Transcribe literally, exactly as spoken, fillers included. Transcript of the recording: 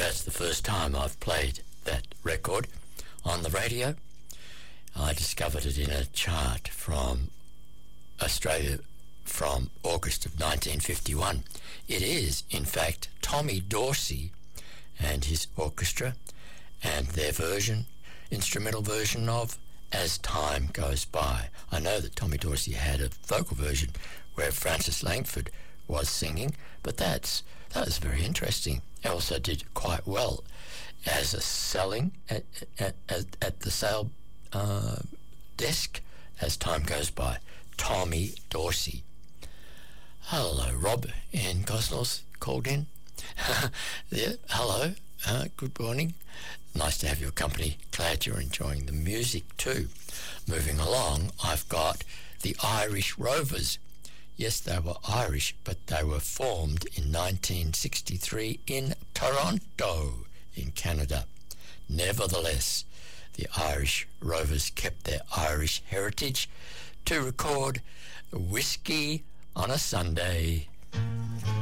that's the first time I've played that record on the radio. I discovered it in a chart from Australia from August of nineteen fifty-one. It is, in fact, Tommy Dorsey and his orchestra and their version, instrumental version of As Time Goes By. I know that Tommy Dorsey had a vocal version where Francis Langford was singing, but that's that was very interesting. It also did quite well as a selling at, at, at, at the sale uh, desk As Time Goes By. Tommy Dorsey. Hello, Rob in Gosnells called in. Yeah, hello, uh, good morning. Nice to have your company. Glad you're enjoying the music too. Moving along, I've got the Irish Rovers. Yes, they were Irish, but they were formed in nineteen sixty-three in Toronto, in Canada. Nevertheless, the Irish Rovers kept their Irish heritage to record Whiskey on a Sunday.